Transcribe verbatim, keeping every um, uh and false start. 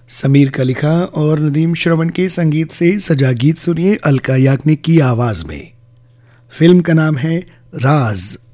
समीर का लिखा और नदीम श्रवण के संगीत से सजा गीत सुनिए अलका याग्निक की आवाज में। फिल्म का नाम है राज।